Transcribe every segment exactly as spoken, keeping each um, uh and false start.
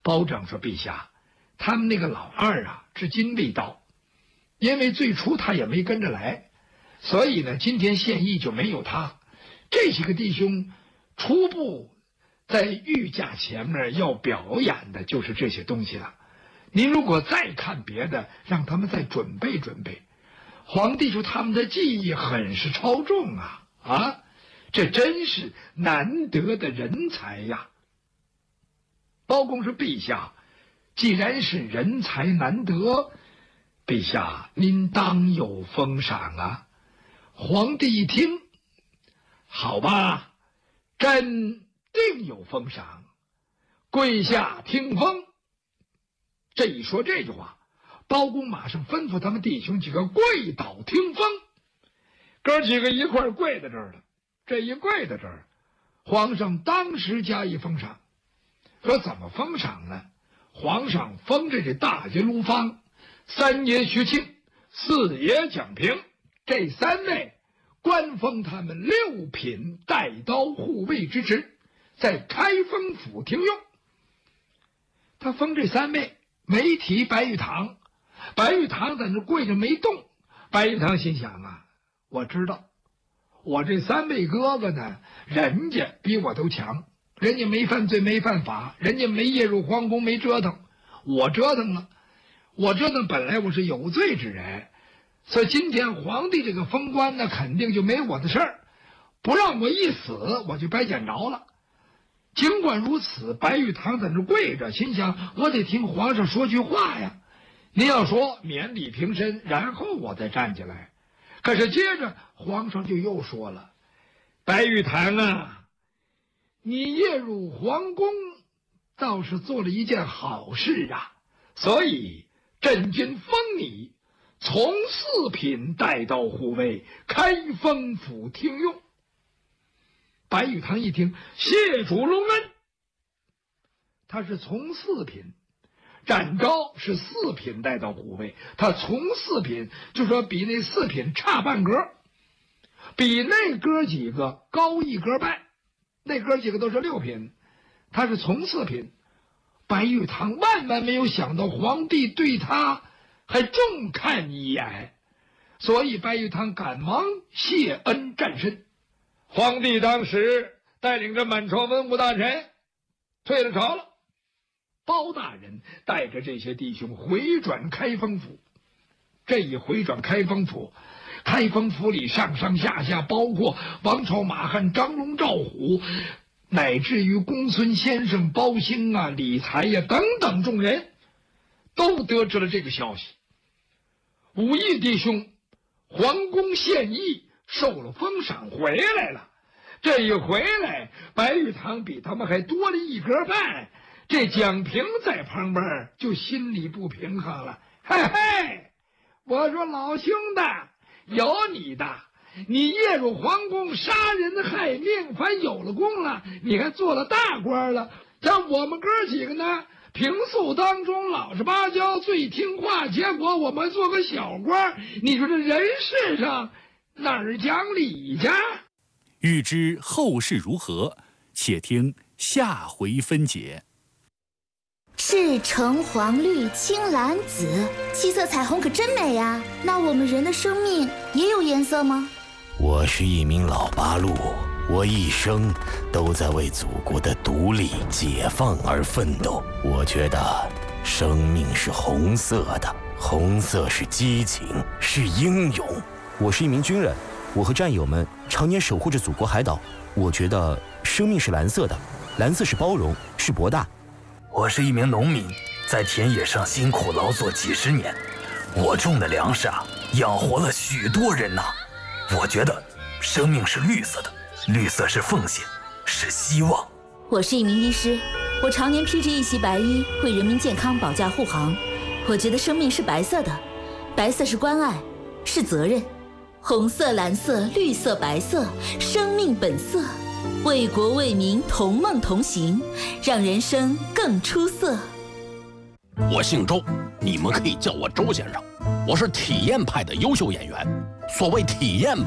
包拯说：“陛下，他们那个老二啊，至今未到，因为最初他也没跟着来，所以呢，今天献议就没有他。这些个弟兄初步在御驾前面要表演的就是这些东西了。您如果再看别的，让他们再准备准备。皇帝说他们的技艺很是超重啊啊，这真是难得的人才呀。”包公说：“陛下，既然是人才难得，陛下您当有封赏啊。”皇帝一听，好吧，朕定有封赏，跪下听封。这一说这句话，包公马上吩咐他们弟兄几个跪倒听封。哥几个一块儿跪在这儿了。这一跪在这儿，皇上当时加以封赏。说怎么封赏呢？皇上封这这大爷卢方、三爷徐庆、四爷蒋平这三位，官封他们六品带刀护卫之职，在开封府听用。他封这三位，没提白玉堂。白玉堂在那跪着没动。白玉堂心想啊，我知道我这三位哥哥呢，人家比我都强，人家没犯罪没犯法，人家没夜入皇宫没折腾，我折腾了。我折腾本来我是有罪之人，所以今天皇帝这个封官呢，肯定就没我的事儿，不让我一死我就白捡着了。尽管如此，白玉堂在那跪着，心想我得听皇上说句话呀。您要说免礼平身，然后我再站起来。可是接着皇上就又说了：“白玉堂啊，你夜入皇宫倒是做了一件好事啊，所以朕今封你从四品带刀护卫，开封府听用。”白玉堂一听，谢主隆恩。他是从四品，展昭是四品带刀护卫，他从四品就说比那四品差半格，比那哥几个高一格半。那哥几个都是六品，他是从四品。白玉堂万万没有想到皇帝对他还重看一眼，所以白玉堂赶忙谢恩站身。皇帝当时带领着满朝文武大臣退了朝了。包大人带着这些弟兄回转开封府。这一回转开封府，开封府里上上下下，包括王朝、马汉、张龙、赵虎，乃至于公孙先生、包兴啊、李才呀、等等众人，都得知了这个消息。武义弟兄皇宫献议，受了封赏回来了。这一回来，白玉堂比他们还多了一格半。这蒋平在旁边就心里不平衡了。嘿嘿，我说老兄弟，有你的，你夜入皇宫杀人害命，反有了功了，你还做了大官了。像我们哥几个呢，平素当中老实巴交，最听话，结果我们做个小官，你说这人世上哪儿讲理去？ 欲知后事如何，且听下回分解。 是橙黄绿青蓝紫，七色彩虹可真美呀！那我们人的生命也有颜色吗？ 我是一名老八路，我一生都在为祖国的独立解放而奋斗。我觉得生命是红色的，红色是激情，是英勇。 我是一名军人，我和战友们常年守护着祖国海岛。我觉得生命是蓝色的，蓝色是包容，是博大。 我是一名农民，在田野上辛苦劳作几十年，我种的粮食啊，养活了许多人呐。我觉得生命是绿色的，绿色是奉献，是希望。 我是一名医师，我常年披着一袭白衣，为人民健康保驾护航。我觉得生命是白色的，白色是关爱，是责任。红色、蓝色、绿色、白色，生命本色。为国为民同梦同行，让人生更出色。 我姓周，你们可以叫我周先生。我是体验派的优秀演员。所谓体验派，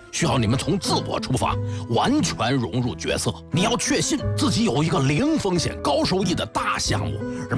需要你们从自我出发，完全融入角色。你要确信自己有一个零风险高收益的大项目，